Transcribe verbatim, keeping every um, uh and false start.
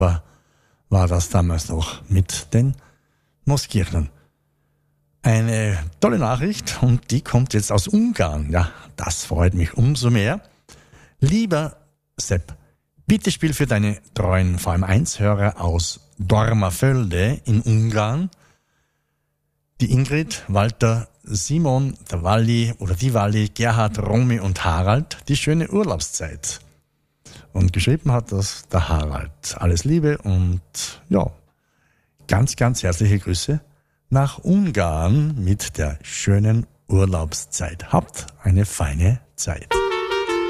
war das damals noch mit den Mooskirchen. Eine tolle Nachricht und die kommt jetzt aus Ungarn. Ja, das freut mich umso mehr. Lieber Sepp, bitte spiel für deine treuen V M eins Hörer aus Dormafölde in Ungarn die Ingrid, Walter, Simon, der Walli oder die Walli, Gerhard, Romy und Harald die schöne Urlaubszeit. Und geschrieben hat das der Harald. Alles Liebe und ja, ganz, ganz herzliche Grüße nach Ungarn mit der schönen Urlaubszeit. Habt eine feine Zeit.